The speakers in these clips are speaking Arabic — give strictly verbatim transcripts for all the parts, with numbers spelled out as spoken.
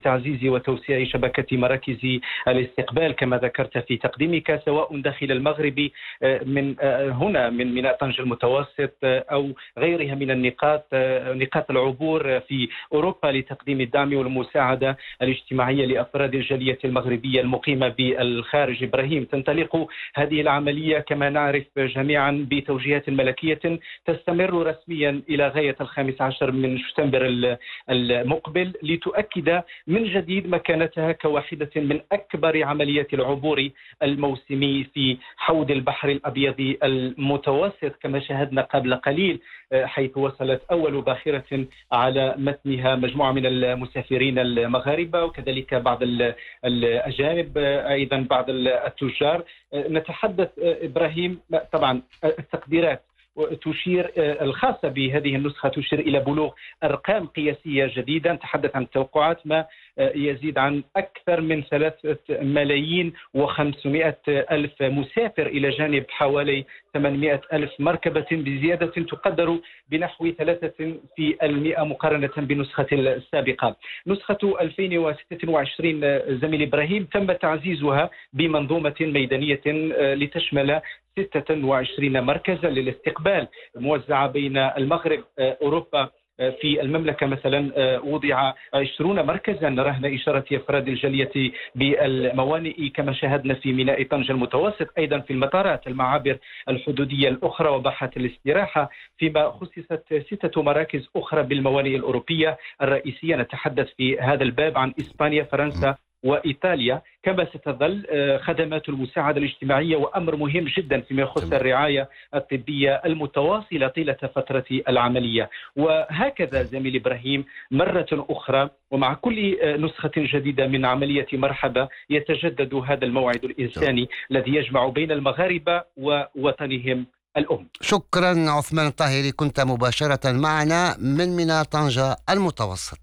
تعزيز وتوسيع شبكة مراكز الاستقبال كما ذكرت في تقديمك، سواء داخل المغرب من هنا من ميناء طنجة المتوسط أو غيرها من النقاط نقاط العبور في أوروبا لتقديم الدعم والمساعدة الاجتماعية لأفراد الجالية المغربية المقيمة بالخارج. إبراهيم، تنطلق هذه العملية كما نعرف جميعا بتوجيهات ملكية تستمر رسميا إلى غاية الخامس عشر من سبتمبر المقبل لتؤكد من جديد مكانتها كواحدة من أكبر عمليات العبور الموسمي في حوض البحر الأبيض المتوسط، كما شاهدنا قبل قليل حيث وصلت أول باخرة على متنها مجموعة من المسافرين المغاربة وكذلك بعض الأجانب، أيضا بعض التجار. نتحدث إبراهيم، طبعا التقديرات تشير الخاصة بهذه النسخة تشير إلى بلوغ أرقام قياسية جديدة. نتحدث عن التوقعات ما يزيد عن أكثر من ثلاثة ملايين وخمسمائة ألف مسافر إلى جانب حوالي ثمانمائة ألف مركبة، بزيادة تقدر بنحو ثلاثة في المئة مقارنة بالنسخة السابقة. نسخة ألفين وستة وعشرين زميل إبراهيم تم تعزيزها بمنظومة ميدانية لتشمل ستة وعشرين مركزا للاستقبال موزعة بين المغرب، أوروبا. في المملكة مثلا وضع عشرين مركزا رهن إشارة أفراد الجالية بالموانئ كما شاهدنا في ميناء طنجة المتوسط، أيضا في المطارات، المعابر الحدودية الأخرى وباحات الاستراحة، فيما خصصت ستة مراكز أخرى بالموانئ الأوروبية الرئيسية. نتحدث في هذا الباب عن إسبانيا، فرنسا وإيطاليا. كما ستظل خدمات المساعدة الاجتماعية وأمر مهم جدا فيما يخص الرعاية الطبية المتواصلة طيلة فترة العملية. وهكذا زميل إبراهيم مرة أخرى ومع كل نسخة جديدة من عملية مرحبا يتجدد هذا الموعد الإنساني الذي يجمع بين المغاربة ووطنهم الأم. شكرا عثمان الطاهري، كنت مباشرة معنا من ميناء طنجة المتوسط.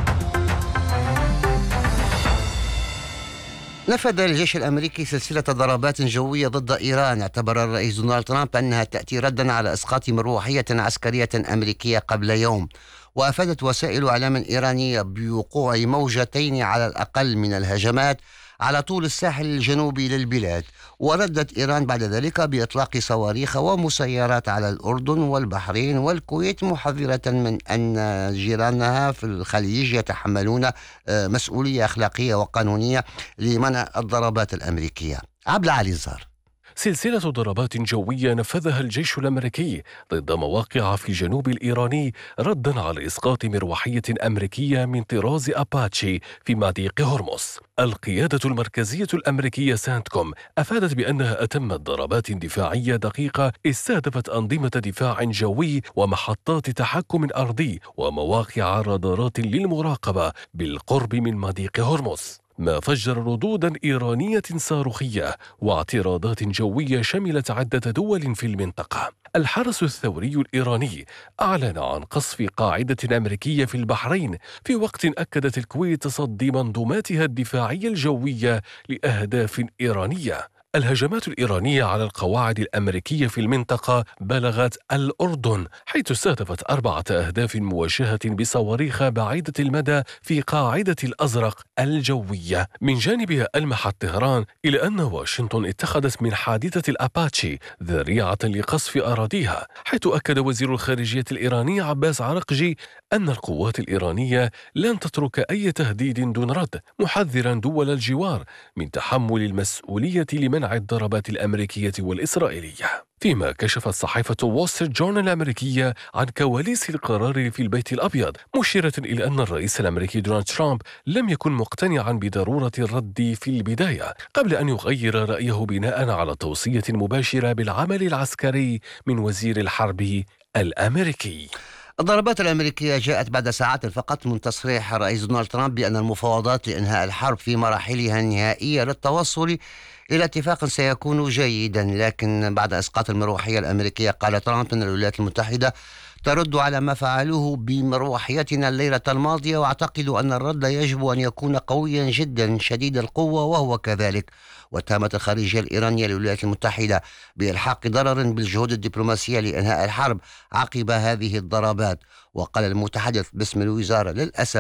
نفذ الجيش الأمريكي سلسلة ضربات جوية ضد إيران. اعتبر الرئيس دونالد ترامب أنها تأتي ردا على إسقاط مروحية عسكرية أمريكية قبل يوم. وأفادت وسائل إعلام إيرانية بوقوع موجتين على الأقل من الهجمات على طول الساحل الجنوبي للبلاد. وردت إيران بعد ذلك بإطلاق صواريخ ومسيرات على الأردن والبحرين والكويت، محذرة من أن جيرانها في الخليج يتحملون مسؤولية أخلاقية وقانونية لمنع الضربات الأمريكية. عبد العالي الزار. سلسلة ضربات جوية نفذها الجيش الأمريكي ضد مواقع في الجنوب الإيراني ردا على إسقاط مروحية أمريكية من طراز أباتشي في مضيق هرمز. القيادة المركزية الأمريكية سانتكوم أفادت بأنها أتمت ضربات دفاعية دقيقة استهدفت أنظمة دفاع جوي ومحطات تحكم أرضي ومواقع رادارات للمراقبة بالقرب من مضيق هرمز، ما فجر ردودا إيرانية صاروخية واعتراضات جوية شملت عدة دول في المنطقة. الحرس الثوري الإيراني أعلن عن قصف قاعدة أمريكية في البحرين، في وقت أكدت الكويت تصدي منظوماتها الدفاعية الجوية لأهداف إيرانية. الهجمات الإيرانية على القواعد الأمريكية في المنطقة بلغت الأردن، حيث استهدفت أربعة أهداف موجهة بصواريخ بعيدة المدى في قاعدة الأزرق الجوية. من جانبها ألمحت طهران إلى أن واشنطن اتخذت من حادثة الأباتشي ذريعة لقصف أراضيها، حيث أكد وزير الخارجية الإيراني عباس عرقجي أن القوات الإيرانية لن تترك أي تهديد دون رد، محذرا دول الجوار من تحمل المسؤولية لمنع الضربات الأمريكية والإسرائيلية. فيما كشفت صحيفة وول ستريت جورنال الأمريكية عن كواليس القرار في البيت الأبيض، مشيرة إلى أن الرئيس الأمريكي دونالد ترامب لم يكن مقتنعا بضرورة الرد في البداية، قبل أن يغير رأيه بناء على توصية مباشرة بالعمل العسكري من وزير الحرب الأمريكي. الضربات الأمريكية جاءت بعد ساعات فقط من تصريح الرئيس دونالد ترامب بأن المفاوضات لإنهاء الحرب في مراحلها النهائية للتوصل إلى اتفاق سيكون جيدا. لكن بعد إسقاط المروحية الأمريكية قال ترامب أن الولايات المتحدة ترد على ما فعلوه بمروحيتنا الليلة الماضية، واعتقد أن الرد يجب أن يكون قويا جدا شديد القوة، وهو كذلك. واتهمت الخارجية الإيرانية للولايات المتحدة بإلحاق ضرر بالجهود الدبلوماسية لإنهاء الحرب عقب هذه الضربات. وقال المتحدث باسم الوزارة: للأسف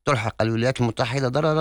تلحق الولايات المتحدة ضررا